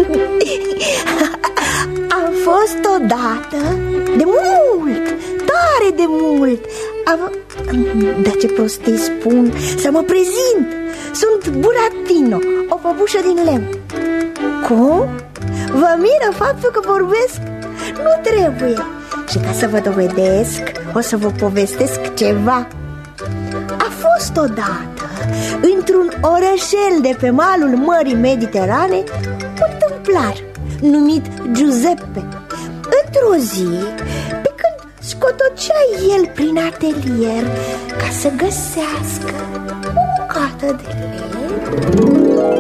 Am fost odată, de mult, tare de mult. Dar ce prostii spun, să mă prezint. Sunt Buratino, o păpușă din lemn. Cum? Vă miră faptul că vorbesc? Nu trebuie. Și ca să vă dovedesc, o să vă povestesc ceva. A fost odată, într-un orășel de pe malul Mării Mediterane, un tâmplar numit Giuseppe. Într-o zi, pe când scotocea el prin atelier ca să găsească o bucată de lemn,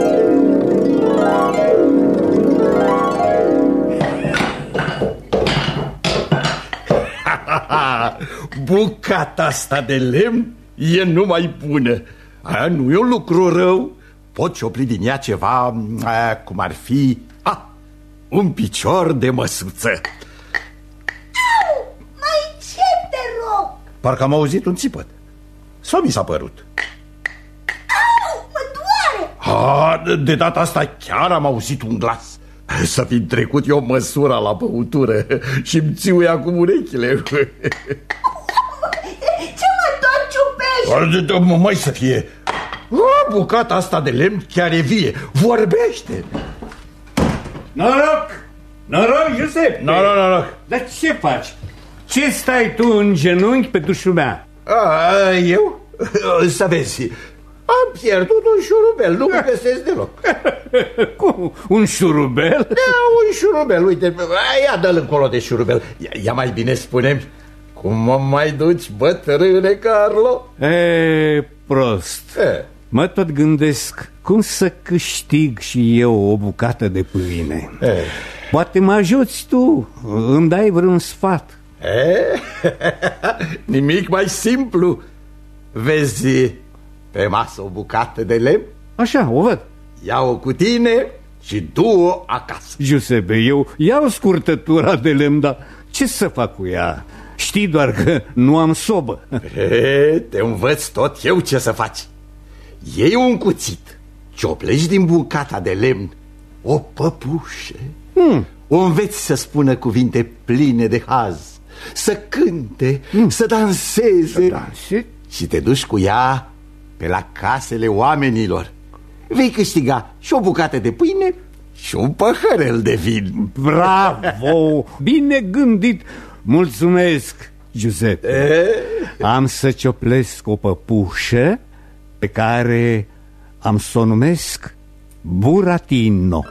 bucata asta de lemn e numai bună. Nu e un lucru rău. Pot ciopli din ea ceva, cum ar fi un picior de măsuță. Au, mai ce te rog? Parcă am auzit un țipăt. Sau mi s-a părut? Au, mă doare. De data asta chiar am auzit un glas. Să fi trecut eu măsura la băutură și-mi țiuie acum urechile. Ce mă tot ciupești? Mai să fie. Bucata asta de lemn chiar e vie. Vorbește. Noroc! Noroc, Giuseppe! Noroc! Dar ce faci? Ce stai tu în genunchi pe dușumea? Eu? Să vezi, am pierdut un șurubel, nu-l găsesc deloc. Cum? Un șurubel? Da, un șurubel, uite, ia dă-l încolo de șurubel. Ia mai bine spune-mi, cum mă mai duci, bătrâne Carlo? Prost. Mă tot gândesc cum să câștig și eu o bucată de pâine. Poate mă ajuți tu, îmi dai vreun sfat. Nimic mai simplu. Vezi pe masă o bucată de lemn? Așa, o văd. Ia-o cu tine și du-o acasă. Giuseppe, eu iau scurtătura de lemn, dar ce să fac cu ea? Știi doar că nu am sobă. Te învăț tot eu ce să faci. Iei un cuțit, cioplegi din bucata de lemn o păpușă, o înveți să spună cuvinte pline de haz, să cânte, să danseze, și te duci cu ea pe la casele oamenilor. Vei câștiga și o bucată de pâine și un păhărel de vin. Bravo! Bine gândit! Mulțumesc, Giuseppe. Am să cioplesc o păpușă pe care am să o numesc Buratino.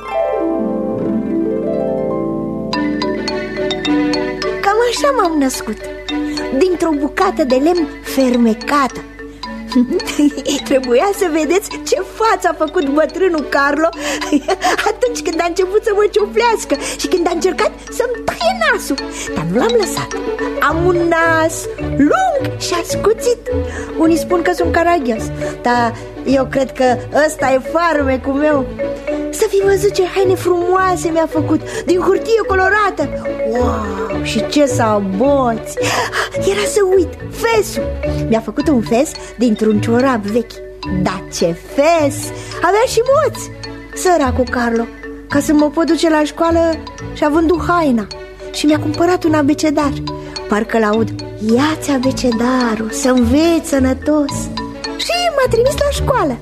Cam așa m-am născut, dintr-o bucată de lemn fermecată. Trebuia să vedeți ce față a făcut bătrânul Carlo atunci când a început să mă cioplească și când a încercat să-mi taie nasul. Dar nu l-am lăsat. Am un nas lung și ascuțit. Unii spun că sunt caragios, dar eu cred că ăsta e farmecul meu. Să fi văzut ce haine frumoase mi-a făcut, din hârtie colorată. Wow, și ce saboți! Era să uit, fesul. Mi-a făcut un fes dintr-un ciorap vechi. Dar ce fes! Avea și moți. Săracul Carlo, ca să mă pot duce la școală, și-a vândut haina și mi-a cumpărat un abecedar. Parcă-l aud: ia-ți abecedarul, să înveți sănătos. Și m-a trimis la școală.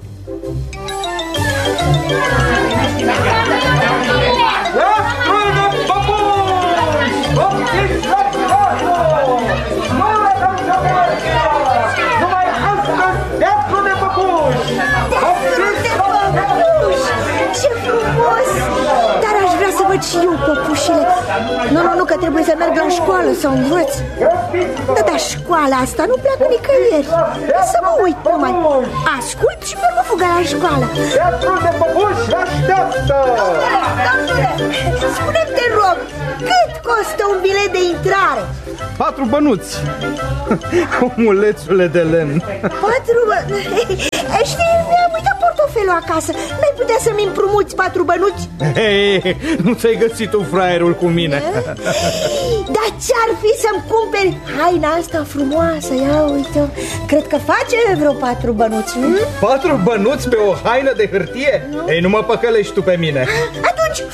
Ce frumos! Dar aș vrea să văd și eu păpușile. Nu, că trebuie să merg la școală să învăț. Dar școala asta nu pleacă nicăieri. Să mă uit numai. Ascult și pe urmă fugă la școală. Teatrul de păpuși așteaptă! Domnule, spune-mi, te rog, cât costă un bilet de intrare? 4 bănuți. Omulețule de lemn. 4 bănuți? Știi, mi-am uitat portofelul acasă. N-ai putea să-mi împrumuți 4 bănuți? Hei, nu ți-ai găsit tu fraierul cu mine. Dar ce-ar fi să-mi cumperi haina asta frumoasă? Ia uite, cred că face vreo 4 bănuți. 4 bănuți pe o haină de hârtie? Ei, nu mă păcălești tu pe mine. Atunci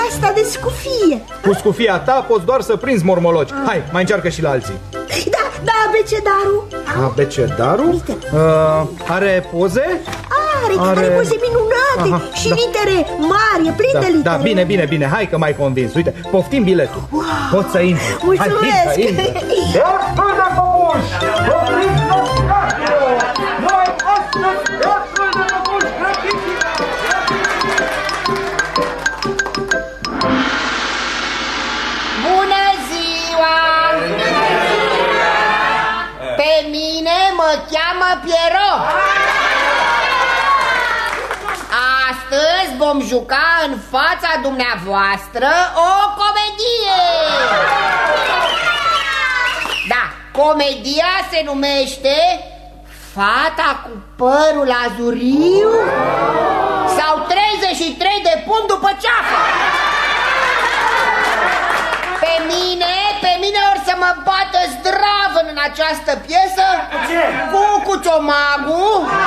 asta de scufie. Cu scufia ta poți doar să prinzi mormoloci. Hai, mai încearcă și la alții. Da, abecedarul. Abecedarul? Are poze? Are poze minunate. Și litere mari, e plin de litere. Da, bine, hai că m-ai convins. Uite, poftim biletul. Poți să intri. Mulțumesc. Hai, intră. Destul de păpuși! Opriți notificația! Noi astăzi destul de păpuși grăbiți! Bună ziua! Pe mine mă cheamă Pierrot. Astăzi vom juca în fața dumneavoastră o comedie. Da, comedia se numește Fata cu părul azuriu sau 33 de puni după ceafă. Pe mine or să mă bată zdravăn în această piesă. Cu Cuciomagu